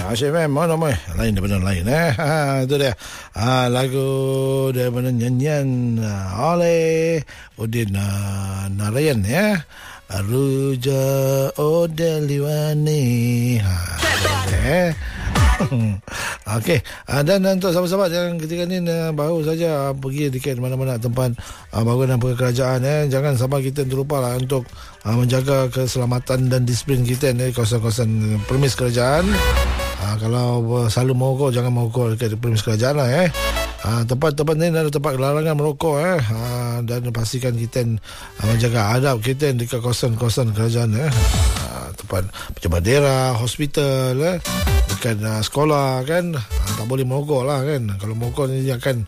Asyik mana mai lain daripada lain itu dia lagu daripada nyanyian oleh Udin Narayan ya, Ruja Odeliwani. Okey, dan untuk sahabat-sahabat yang ketika ni baru saja pergi dekat mana-mana tempat bangunan kerajaan, jangan sampai kita terlupalah untuk menjaga keselamatan dan disiplin kita di kawasan-kawasan premis kerajaan. Kalau selalu merokok, jangan merokok dekat premis kerajaan lah. Tempat-tempat ni ada tempat larangan merokok dan pastikan kita menjaga adab kita di kawasan-kawasan kerajaan tempat macam bandera, hospital, dekat sekolah kan, tak boleh merokok lah kan. Kalau merokok ni akan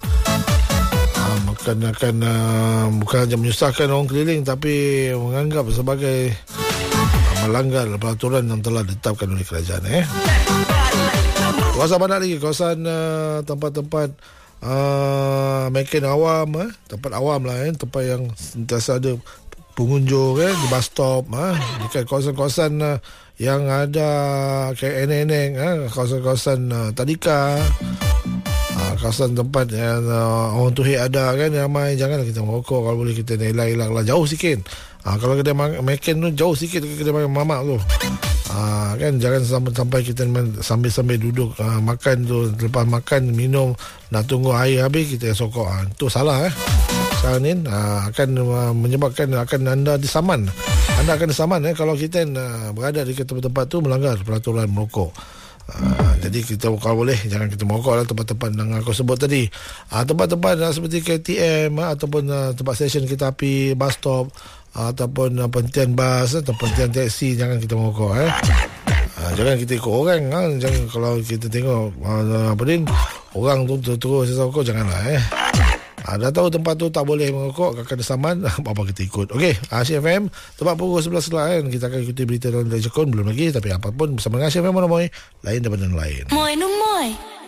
bukan hanya menyusahkan orang keliling, tapi menganggap sebagai melanggar peraturan yang telah ditetapkan oleh kerajaan. Kawasan mana lagi? Kawasan tempat-tempat makan awam, tempat awam lah, tempat yang sentiasa ada pengunjung di bus stop, dekat kawasan-kawasan yang ada kayak eneng-eneng, kawasan-kawasan tadika, kawasan tempat yang orang tuhik ada kan ramai. Janganlah kita merokok. Kalau boleh kita elak-elak lah, jauh sikit. Kalau kedai makan tu jauh sikit ke kedai mamak tu, kan jangan sampai kita sambil duduk makan tu, lepas makan minum nak tunggu air habis kita sokok. Itu salah. Sekarang ni akan menyebabkan anda disaman. Anda akan disaman kalau kita berada di tempat-tempat tu melanggar peraturan merokok. Jadi kita kalau boleh jangan kita merokok dalam tempat-tempat yang aku sebut tadi. Tempat-tempat seperti KTM ataupun tempat stesen kereta api, bus stop ataupun penghentian bas atau penghentian teksi, jangan kita merokok. Jangan kita ikut orang. Jangan kalau kita tengok orang tu terus rokok, janganlah. Dah tahu tempat tu tak boleh merokok, akan disaman, apa kita ikut. Okey, Asyik FM tempat pukul 11 kan. Kita akan ikuti berita dalam Lejekon belum lagi, tapi apapun bersama dengan Asyik FM lain daripada lain. Moi no moi.